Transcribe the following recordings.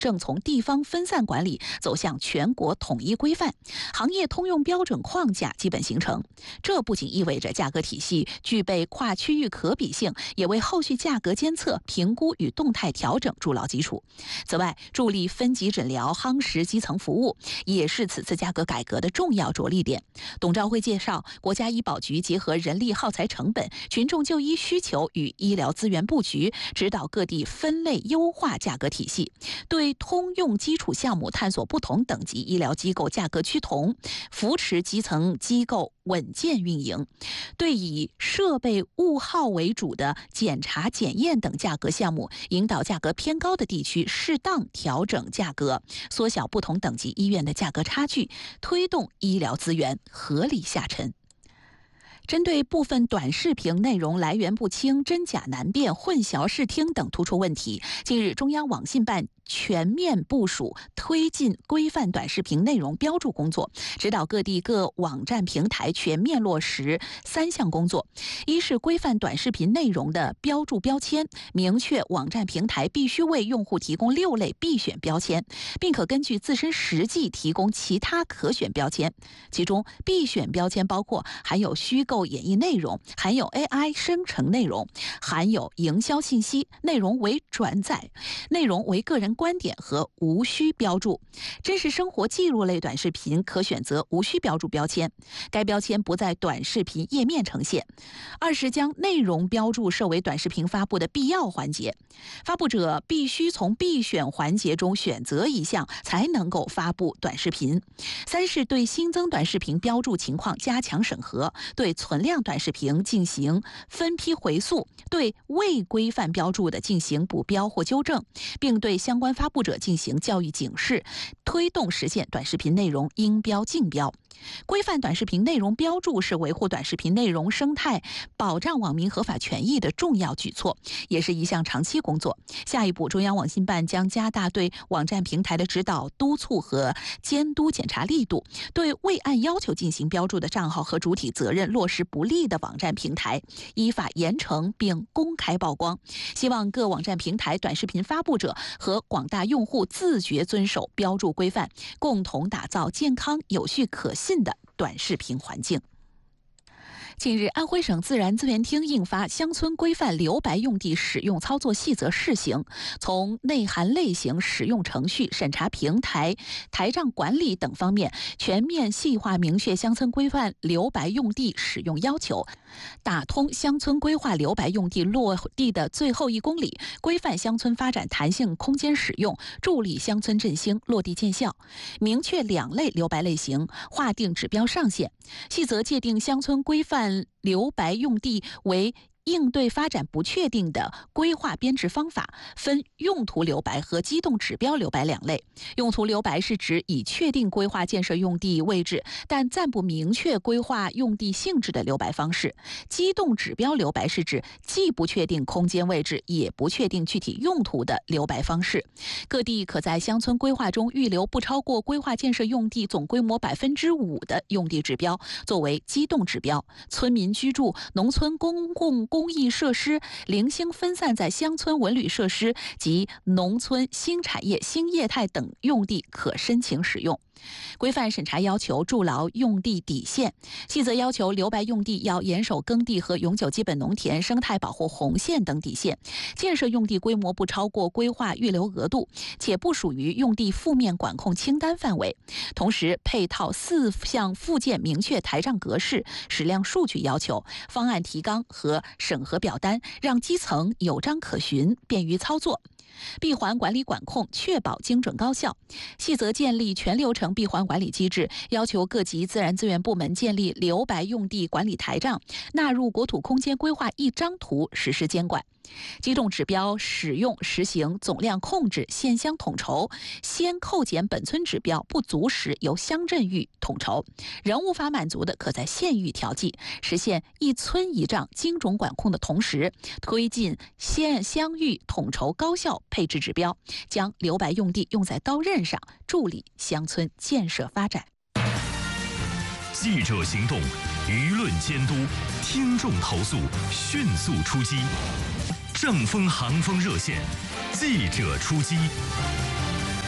正从地方分散管理走向全国统一规范，行业通用标准框架基本形成。这不仅意味着价格体系具备跨区域可比性，也为后续价格监测、评估与动态调整筑牢基础。此外，助力分级诊疗、夯实基层服务，也是此次价格改革的重要着力点。董兆辉介绍，国家医保局结合人力耗材成本、群众就医需求与医疗资源布局，指导各地分类优化价格体系，对通用基础项目探索不同等级医疗机构价格趋同，扶持基层机构稳健运营；对以设备物耗为主的检查检验等价格项目，引导价格偏高的地区适当调整价格，缩小不同等级医院的价格差距，推动医疗资源合理下沉。针对部分短视频内容来源不清、真假难辨、混淆视听等突出问题，近日中央网信办全面部署推进规范短视频内容标注工作，指导各地各网站平台全面落实3项工作：一是规范短视频内容的标注标签，明确网站平台必须为用户提供6类必选标签，并可根据自身实际提供其他可选标签。其中，必选标签包括含有虚构演绎内容、含有 AI 生成内容、含有营销信息、内容为转载、内容为个人观点和无需标注。真实生活记录类短视频可选择无需标注标签，该标签不在短视频页面呈现。二是将内容标注设为短视频发布的必要环节，发布者必须从必选环节中选择一项才能够发布短视频。三是对新增短视频标注情况加强审核，对存量短视频进行分批回溯，对未规范标注的进行补标或纠正，并对相关发布者进行教育警示，推动实现短视频内容应标尽标。规范短视频内容标注是维护短视频内容生态、保障网民合法权益的重要举措，也是一项长期工作。下一步，中央网信办将加大对网站平台的指导、督促和监督检查力度，对未按要求进行标注的账号和主体责任落实不力的网站平台，依法严惩并公开曝光。希望各网站平台短视频发布者和广大用户自觉遵守标注规范，共同打造健康、有序、可信的短视频环境。近日，安徽省自然资源厅印发《乡村规范留白用地使用操作细则试行》，从内涵类型、使用程序、审查平台、台账管理等方面全面细化明确乡村规范留白用地使用要求，打通乡村规划留白用地落地的最后1公里，规范乡村发展弹性空间使用，助力乡村振兴落地见效。明确2类留白类型，划定指标上限。细则界定乡村规范留白用地为应对发展不确定的规划编制方法，分用途留白和机动指标留白2类。用途留白是指已确定规划建设用地位置，但暂不明确规划用地性质的留白方式。机动指标留白是指既不确定空间位置，也不确定具体用途的留白方式。各地可在乡村规划中预留不超过规划建设用地总规模5%的用地指标，作为机动指标。村民居住、农村公共公益设施零星分散在乡村文旅设施及农村新产业新业态等用地可申请使用。规范审查要求筑牢用地底线，细则要求留白用地要严守耕地和永久基本农田生态保护红线等底线，建设用地规模不超过规划预留额度，且不属于用地负面管控清单范围。同时，配套4项附件明确台账格式、矢量数据要求、方案提纲和审核表单，让基层有章可循，便于操作。闭环管理管控，确保精准高效。细则建立全流程闭环管理机制，要求各级自然资源部门建立留白用地管理台账，纳入国土空间规划1张图实施监管。机动指标使用实行总量控制、县乡统筹，先扣减本村指标，不足时由乡镇域统筹，仍无法满足的可在县域调剂，实现一村一账精准管控的同时，推进县乡域统筹高效配置指标，将留白用地用在刀刃上，助力乡村建设发展。 记者行动，舆论监督，听众投诉，迅速出击。正风寒风热线，记者出击。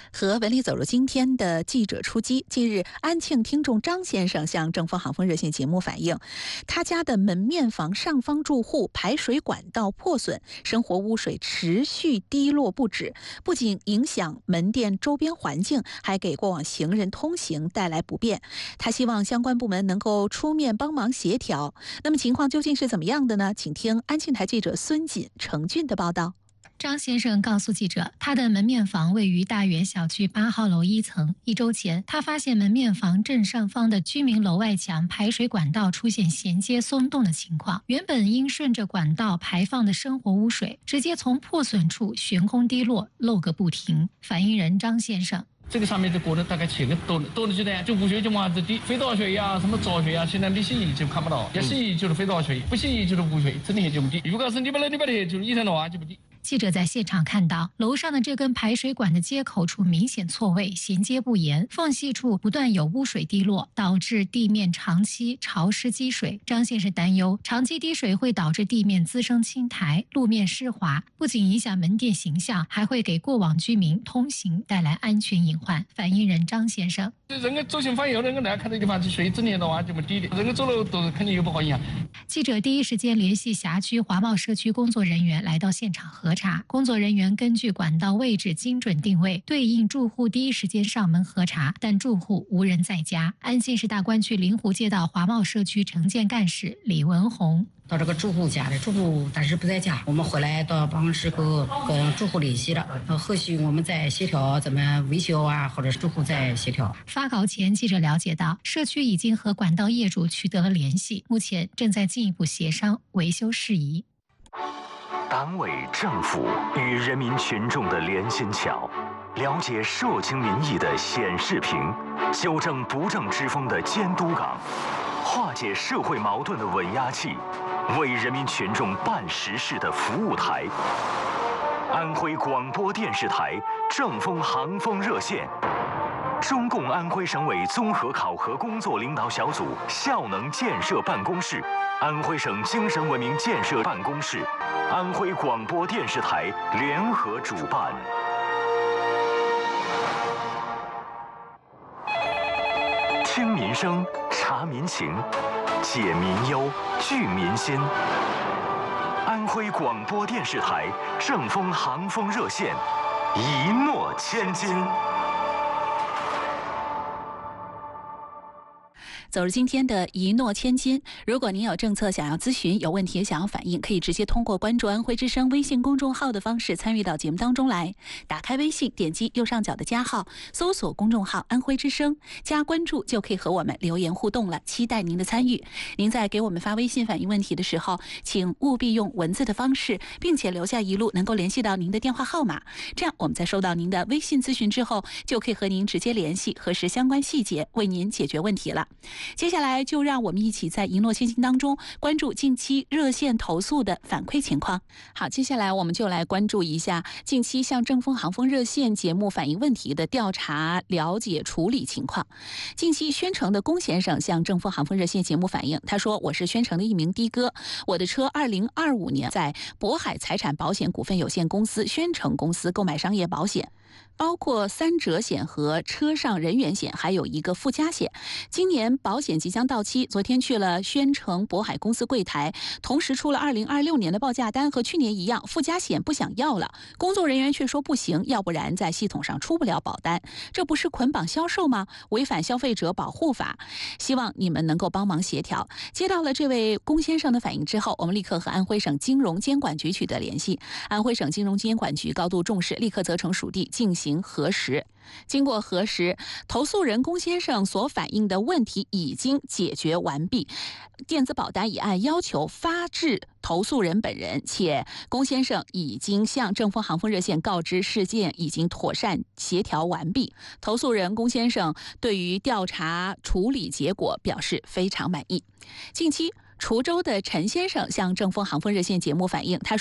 和文理走入今天的记者出击。近日，安庆听众张先生向正风航风热线节目反映，他家的门面房上方住户排水管道破损，生活污水持续滴落不止，不仅影响门店周边环境，还给过往行人通行带来不便。他希望相关部门能够出面帮忙协调。那么情况究竟是怎么样的呢？请听安庆台记者孙锦、程俊的报道。 张先生告诉记者，他的门面房位于大园小区8号楼1层。1周前，他发现门面房正上方的居民楼外墙排水管道出现衔接松动的情况，原本应顺着管道排放的生活污水，直接从破损处悬空滴落，漏个不停。反映人张先生。 这个上面就过了大概7个多了几天，就污水就往子滴，肥皂水呀、什么杂水呀，现在你洗衣就看不到，要洗衣就是肥皂水，不洗衣就是污水，整天就不滴。如果是你把的就是一天的话就不滴。 记者在现场看到，楼上的这根排水管的接口处明显错位，衔接不严，缝隙处不断有污水滴落，导致地面长期潮湿积水。张先生担忧，长期滴水会导致地面滋生青苔，路面湿滑，不仅影响门店形象，还会给过往居民通行带来安全隐患。反映人张先生： 人家走行反右，人家来看这地方去水，整天的话就没滴的，人家走路都肯定有不好影响。 记者第一时间联系辖区华贸社区工作人员来到现场核查，工作人员根据管道位置精准定位，对应住户第一时间上门核查，但住户无人在家。安庆市大观区临湖街道华贸社区城建干事李文红。 到这个住户家的，住户但是不在家，我们回来到办公室跟住户联系了，后续我们再协调怎么维修啊，或者是住户再协调。 发稿前，记者了解到，社区已经和管道业主取得了联系，目前正在进一步协商维修事宜。 党委政府与人民群众的连心桥，了解社情民意的显示屏，纠正不正之风的监督岗，化解社会矛盾的稳压器，为人民群众办实事的服务台。安徽广播电视台正风航风热线，中共安徽省委综合考核工作领导小组效能建设办公室，安徽省精神文明建设办公室，安徽广播电视台联合主办。听民声，察民情，解民忧，聚民心。安徽广播电视台正风航风热线，一诺千金。 走入今天的一诺千金。如果您有政策想要咨询，有问题想要反映，可以直接通过关注安徽之声微信公众号的方式参与到节目当中来。打开微信，点击右上角的加号，搜索公众号安徽之声，加关注就可以和我们留言互动了，期待您的参与。您在给我们发微信反映问题的时候，请务必用文字的方式，并且留下一路能够联系到您的电话号码，这样我们在收到您的微信咨询之后，就可以和您直接联系，核实相关细节，为您解决问题了。接下来就让我们一起在一诺千金当中关注近期热线投诉的反馈情况。好，接下来我们就来关注一下近期向正风航风热线节目反映问题的调查、了解、处理情况。近期宣城的龚先生向正风航风热线节目反映，他说：“我是宣城的一名的哥，我的车2025年在渤海财产保险股份有限公司宣城公司购买商业保险。”包括3者险和车上人员险，还有一个附加险。今年保险即将到期，昨天去了宣城渤海公司柜台，同时出了2026年的报价单，和去年一样，附加险不想要了。工作人员却说不行，要不然在系统上出不了保单，这不是捆绑销售吗？违反消费者保护法，希望你们能够帮忙协调。接到了这位龚先生的反映之后，我们立刻和安徽省金融监管局取得联系。安徽省金融监管局高度重视，立刻责成属地进行核实。经过核实，投诉人龚先生所反映的问题已经解决完毕，电子保单已按要求发至投诉人本人，且龚先生已经向正风航风热线告知事件已经妥善协调完毕。投诉人龚先生对于调查处理结果表示非常满意。近期滁州的陈先生向正风航风热线节目反映，他说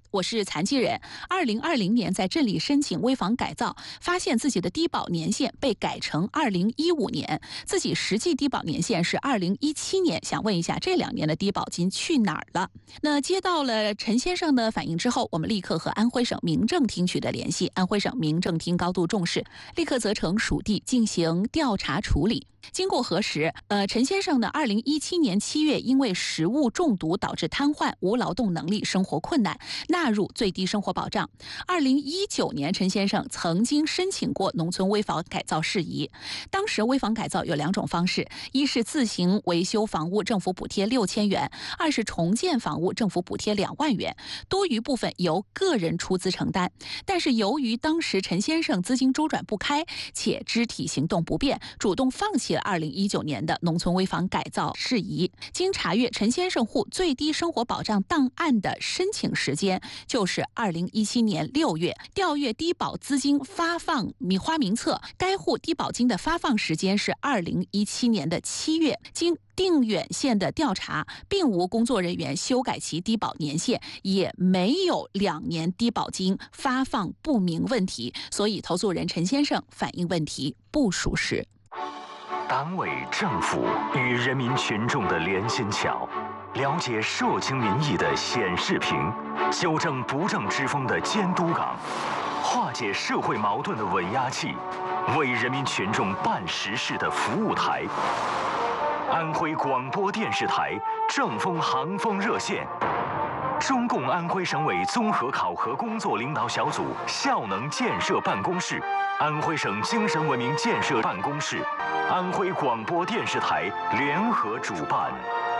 我是残疾人，2020年在镇里申请危房改造，发现自己的低保年限被改成2015年，自己实际低保年限是2017年，想问一下这2年的低保金去哪儿了？那接到了陈先生的反映之后，我们立刻和安徽省民政厅取得联系，安徽省民政厅高度重视，立刻责成属地进行调查处理。经过核实，陈先生呢，2017年7月因为食物中毒导致瘫痪，无劳动能力，生活困难，纳入最低生活保障。2019年，陈先生曾经申请过农村危房改造事宜。当时危房改造有2种方式：一是自行维修房屋，政府补贴6000元；二是重建房屋，政府补贴2万元，多余部分由个人出资承担。但是由于当时陈先生资金周转不开，且肢体行动不便，主动放弃了2019年的农村危房改造事宜。经查阅，陈先生户最低生活保障档案的申请时间就是2017年6月，调阅低保资金发放花名册，该户低保金的发放时间是2017年的7月。经定远县的调查，并无工作人员修改其低保年限，也没有2年低保金发放不明问题，所以投诉人陈先生反映问题不属实。 党委政府与人民群众的连心桥，了解社情民意的显示屏，纠正不正之风的监督岗，化解社会矛盾的稳压器，为人民群众办实事的服务台。安徽广播电视台正风航风热线，中共安徽省委综合考核工作领导小组效能建设办公室，安徽省精神文明建设办公室，安徽广播电视台联合主办。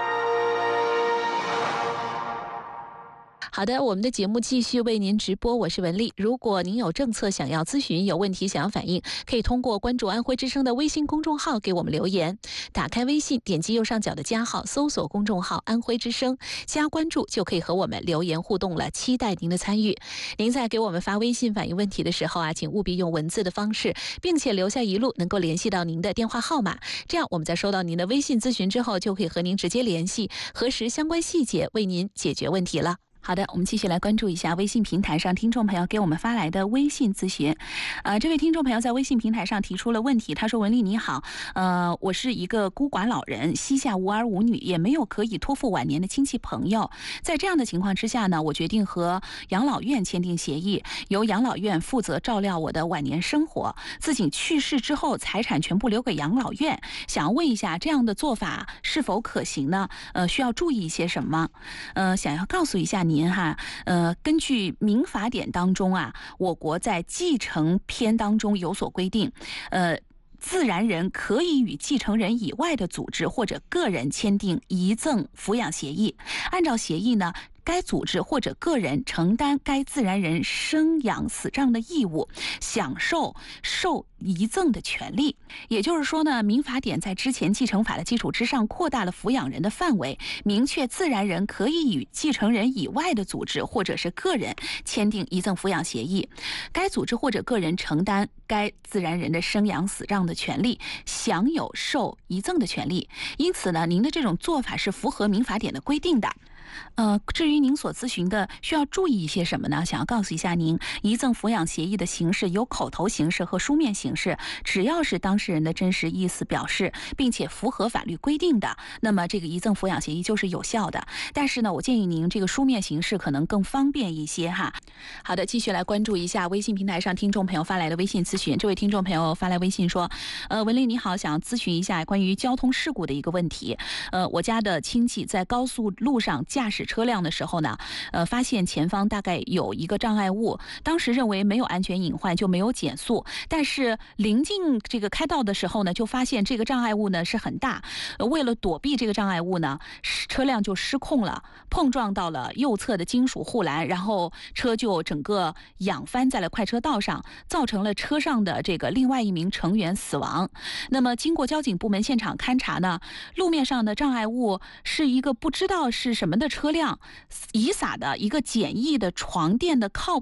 好的，我们的节目继续为您直播，我是文丽。如果您有政策想要咨询，有问题想要反映，可以通过关注安徽之声的微信公众号给我们留言。打开微信，点击右上角的加号，搜索公众号安徽之声，加关注就可以和我们留言互动了，期待您的参与。您在给我们发微信反映问题的时候请务必用文字的方式，并且留下一路能够联系到您的电话号码，这样我们在收到您的微信咨询之后，就可以和您直接联系，核实相关细节，为您解决问题了。好的，我们继续来关注一下微信平台上听众朋友给我们发来的微信咨询。这位听众朋友在微信平台上提出了问题，他说：文丽你好，我是一个孤寡老人，膝下无儿无女，也没有可以托付晚年的亲戚朋友。在这样的情况之下呢，我决定和养老院签订协议，由养老院负责照料我的晚年生活，自己去世之后财产全部留给养老院。想要问一下，这样的做法是否可行呢？需要注意一些什么？想要告诉一下您根据民法典当中我国在继承篇当中有所规定，自然人可以与继承人以外的组织或者个人签订遗赠抚养协议，按照协议呢，该组织或者个人承担该自然人生养死葬的义务，享受受遗赠的权利。也就是说呢，民法典在之前继承法的基础之上扩大了抚养人的范围，明确自然人可以与继承人以外的组织或者是个人签订遗赠抚养协议，该组织或者个人承担该自然人的生养死葬的权利，享有受遗赠的权利。因此呢，您的这种做法是符合民法典的规定的。至于您所咨询的需要注意一些什么呢？想要告诉一下您，遗赠抚养协议的形式有口头形式和书面形式，只要是当事人的真实意思表示，并且符合法律规定的，那么这个遗赠抚养协议就是有效的。但是呢，我建议您这个书面形式可能更方便一些哈。好的，继续来关注一下微信平台上听众朋友发来的微信咨询。这位听众朋友发来微信说，文丽你好，想要咨询一下关于交通事故的一个问题。我家的亲戚在高速路上驾驶车辆的时候呢，发现前方大概有一个障碍物，当时认为没有安全隐患就没有减速，但是临近这个开道的时候呢，就发现这个障碍物呢是很大，为了躲避这个障碍物呢，车辆就失控了，碰撞到了右侧的金属护栏，然后车就整个仰翻在了快车道上，造成了车上的这个另外一名成员死亡。那么经过交警部门现场勘查呢，路面上的障碍物是一个不知道是什么的车辆遗撒的一个简易的床垫的靠背。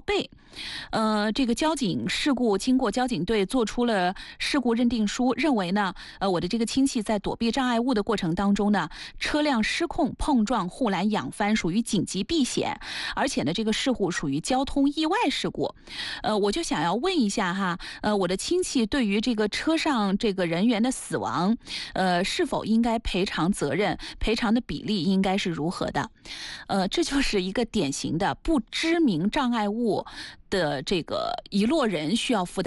这个交警事故经过交警队做出了事故认定书，认为呢，我的这个亲戚在躲避障碍物的过程当中呢，车辆失控碰撞护栏仰翻，属于紧急避险，而且呢，这个事故属于交通意外事故。我就想要问一下哈，我的亲戚对于这个车上这个人员的死亡，是否应该赔偿责任？赔偿的比例应该是如何的？这就是一个典型的不知名障碍物的这个遗落人需要负担